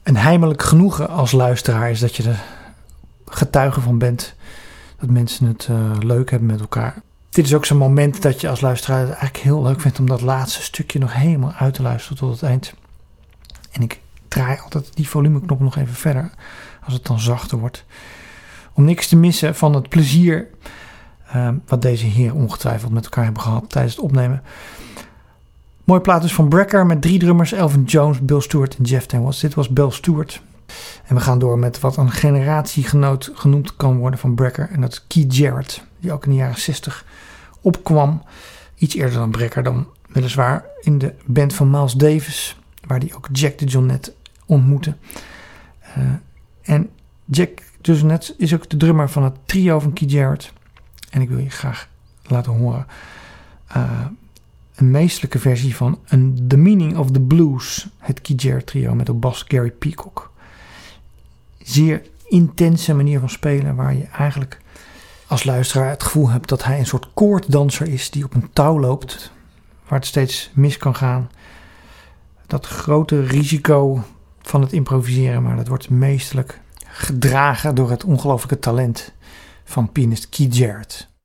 een heimelijk genoegen als luisteraar is dat je er getuige van bent. Dat mensen het leuk hebben met elkaar. Dit is ook zo'n moment dat je als luisteraar het eigenlijk heel leuk vindt om dat laatste stukje nog helemaal uit te luisteren tot het eind. En ik draai altijd die volumeknop nog even verder als het dan zachter wordt. Om niks te missen van het plezier wat deze heren ongetwijfeld met elkaar hebben gehad tijdens het opnemen. Mooie plaat dus van Brecker met 3 drummers, Elvin Jones, Bill Stewart en Jeff Ten Watts. Dit was Bill Stewart. En we gaan door met wat een generatiegenoot genoemd kan worden van Brecker. En dat is Keith Jarrett, die ook in de jaren 60 opkwam. Iets eerder dan Brecker, dan weliswaar in de band van Miles Davis, waar hij ook Jack DeJohnette ontmoette. En Jack DeJohnette is ook de drummer van het trio van Keith Jarrett. En ik wil je graag laten horen een meestelijke versie van The Meaning of the Blues, het Keith Jarrett trio met op bas Gary Peacock. Zeer intense manier van spelen, waar je eigenlijk als luisteraar het gevoel hebt dat hij een soort koorddanser is die op een touw loopt, waar het steeds mis kan gaan. Dat grote risico van het improviseren, maar dat wordt meestelijk gedragen door het ongelooflijke talent van pianist Keith Jarrett.